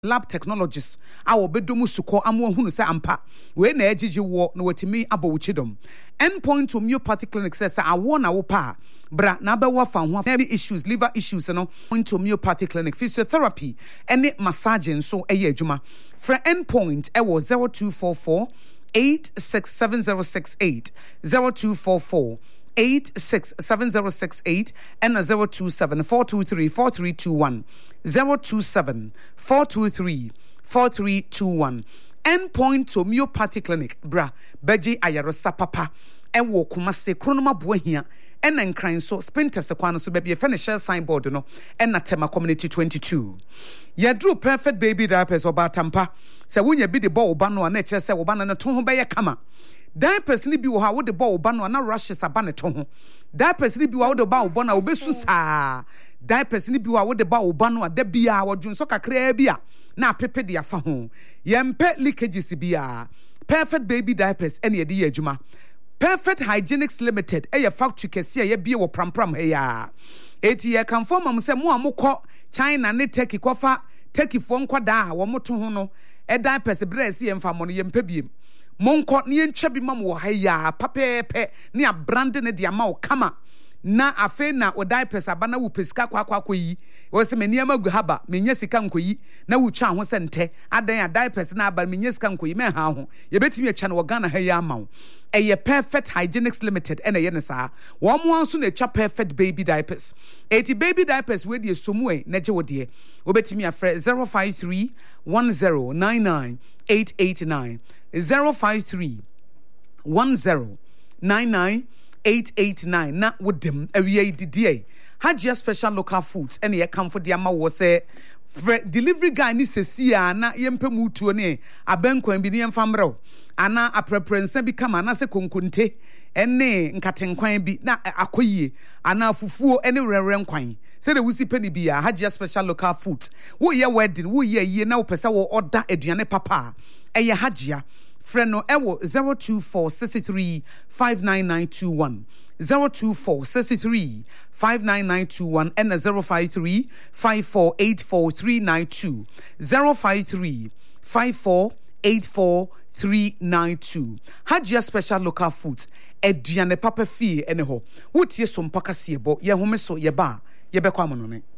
lab technologists our bedomu suko amu hunu se ampa we na ejiji wo na watimi abowchidom endpoint homeopathy clinic says awo na wo pa bra na be wa fa ho issues liver issues no point homeopathy clinic physiotherapy any massaging so eye adwuma for endpoint e wo 0244 867068 0244 867068 and 027-423-4321 027-423-4321 endpoint homeopathy clinic bra beji ayaresa papa ewo kumase kronoma boahia ena nkran so spinters kwano so bebia fe ne share signboard no ena tema community 22 yadru perfect baby diapers obatampa se wunya bi de ball ba no na che se wo ba no to ho be ye kama diapers ni bi wo ha wo de ball ba no na rashes aba ne to ho diapers ni bi wo de ba wo bo na obesu saa diapers ni bi wo de ba wo ba no da bia wo dwun so kakra bia na pepe de afa ho yempe leakages bia perfect baby diapers ene ye de ye adwuma Perfect Hygienics Limited a factory kesi a bie wo prampram he ya eti ye kan form am se mo amukọ China ne Turkey kofa Turkey fo nkwada wo moto ho no e diapers bresi ye mfa mo no ye mpabiem monko ne ye ntwa bi mam wo ha ya papepe ne a brand ne de ama wo kama na afe na o diapers abana wo pesika kwakwa yi wo se meni amagu haba menya sika nkoyi na wo twa ho sente adan ya diapers na aba menya sika nkoyi me ha ho ye betimi a twa na wo Ghana ha ya amawo eye Perfect Hygienics Limited ene ye ne saa wo mo anso na twa perfect baby diapers 80 baby diapers we de somu e na je wo de obetimi afre 053 1099 889 053 1099 889 na wodem awie didie Hajia Special Local Foods ene ye kamfo de ama wo se delivery guy ni sesia na yempe mutuo ne abenkwan bi ne yemfa mrew ana apreprensa bi kama na se konkonte ene nkatenkwan bi na akoyie ana fufuo ene rerenkwan se de wusi pani bia Hajia Special Local Foods wo ye wedding wo ye yie na wo pese wo order aduane papa eye Hajia Freno ewo 02463599921 02463599921 and 053548439 053548439 Hajia Special Local Foods eduane papa fie ene ho wotie so mpaka siebo ye home so ye ba ye bekwa mo no ne